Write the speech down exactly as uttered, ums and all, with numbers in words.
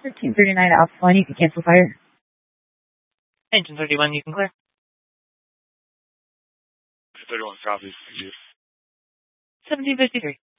thirteen thirty-nine Alpha one, you can cancel fire. Engine thirty-one, you can clear. thirty-one, copy. Thank you. seventeen fifty-three.